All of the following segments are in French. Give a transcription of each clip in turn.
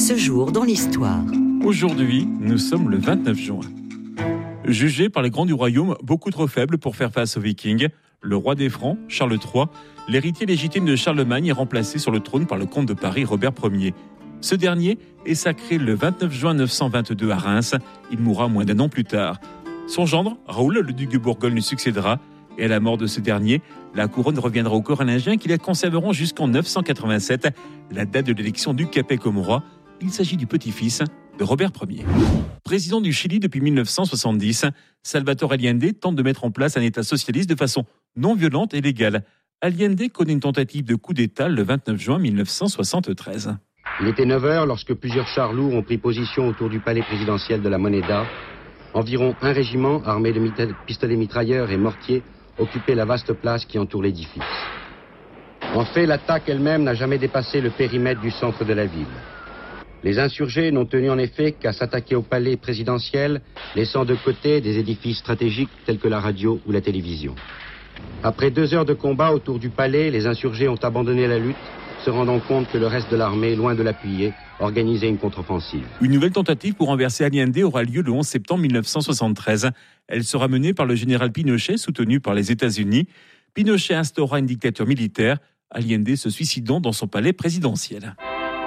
Ce jour dans l'histoire. Aujourd'hui, nous sommes le 29 juin. Jugé par les grands du royaume beaucoup trop faible pour faire face aux Vikings, le roi des Francs, Charles III, l'héritier légitime de Charlemagne, est remplacé sur le trône par le comte de Paris, Robert Ier. Ce dernier est sacré le 29 juin 922 à Reims. Il mourra moins d'un an plus tard. Son gendre, Raoul, le duc de Bourgogne, lui succédera. Et à la mort de ce dernier, la couronne reviendra aux Carolingiens qui la conserveront jusqu'en 987, la date de l'élection du Capet comme roi. Il s'agit du petit-fils de Robert Ier. Président du Chili depuis 1970, Salvador Allende tente de mettre en place un État socialiste de façon non violente et légale. Allende connaît une tentative de coup d'État le 29 juin 1973. Il était 9h lorsque plusieurs chars lourds ont pris position autour du palais présidentiel de la Moneda. Environ un régiment armé de pistolets mitrailleurs et mortiers occupait la vaste place qui entoure l'édifice. En fait, l'attaque elle-même n'a jamais dépassé le périmètre du centre de la ville. Les insurgés n'ont tenu en effet qu'à s'attaquer au palais présidentiel, laissant de côté des édifices stratégiques tels que la radio ou la télévision. Après 2 heures de combat autour du palais, les insurgés ont abandonné la lutte, se rendant compte que le reste de l'armée, loin de l'appuyer, organisait une contre-offensive. Une nouvelle tentative pour renverser Allende aura lieu le 11 septembre 1973. Elle sera menée par le général Pinochet, soutenu par les États-Unis. Pinochet instaura une dictature militaire, Allende se suicidant dans son palais présidentiel.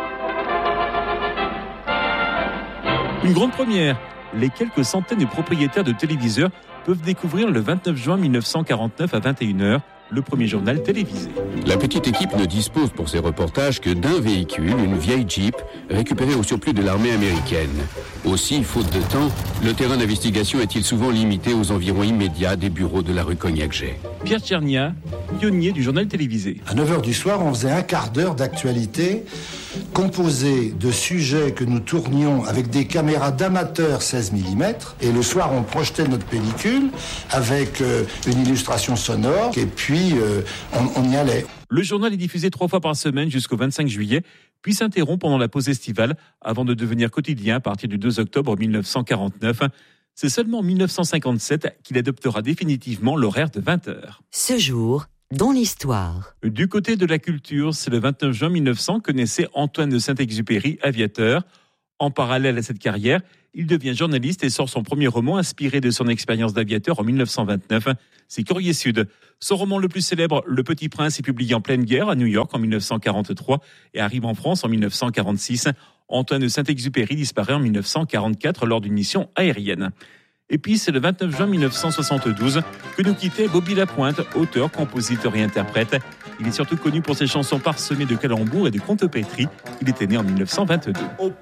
Une grande première. Les quelques centaines de propriétaires de téléviseurs peuvent découvrir le 29 juin 1949 à 21h le premier journal télévisé. La petite équipe ne dispose pour ses reportages que d'un véhicule, une vieille Jeep, récupérée au surplus de l'armée américaine. Aussi, faute de temps, le terrain d'investigation est-il souvent limité aux environs immédiats des bureaux de la rue Cognac-Jay. Pierre Tchernia, pionnier du journal télévisé. À 9h du soir, on faisait un quart d'heure d'actualité composé de sujets que nous tournions avec des caméras d'amateurs 16 mm. Et le soir, on projetait notre pellicule avec une illustration sonore et puis on y allait. Le journal est diffusé 3 fois par semaine jusqu'au 25 juillet, puis s'interrompt pendant la pause estivale avant de devenir quotidien à partir du 2 octobre 1949. C'est seulement en 1957 qu'il adoptera définitivement l'horaire de 20h. Ce jour dans l'histoire. Du côté de la culture, c'est le 29 juin 1900 que naissait Antoine de Saint-Exupéry, aviateur. En parallèle à cette carrière, il devient journaliste et sort son premier roman inspiré de son expérience d'aviateur en 1929. C'est Courrier Sud. Son roman le plus célèbre, Le Petit Prince, est publié en pleine guerre à New York en 1943 et arrive en France en 1946. Antoine de Saint-Exupéry disparaît en 1944 lors d'une mission aérienne. Et puis, c'est le 29 juin 1972 que nous quittait Bobby Lapointe, auteur, compositeur et interprète. Il est surtout connu pour ses chansons parsemées de calembours et de contes pétris. Il était né en 1922.